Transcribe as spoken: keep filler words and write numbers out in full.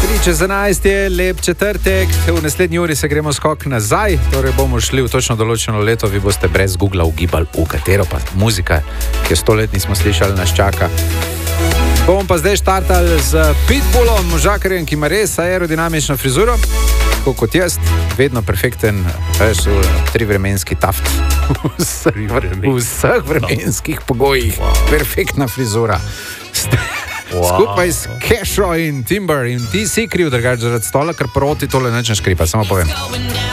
tri čez enajst je lep četrtek, v naslednji uri se gremo skok nazaj, torej bomo šli v točno določeno leto, vi boste brez Googla ugibali, v katero pa muzika, ki je sto let nismo slišali, nas čaka. Bomo pa zdaj štartali z Pitbullom, možakarjem, ki ima res aerodinamično frizuro, tako kot jaz, vedno perfekten, veš, trivremenski taft, v vseh vremenskih pogojih, perfektna frizura. Wow. Skupaj s Kesho in Timber in ti si kriv, drugače zaradi stola, ker proti tole neč ne škripa, samo povem.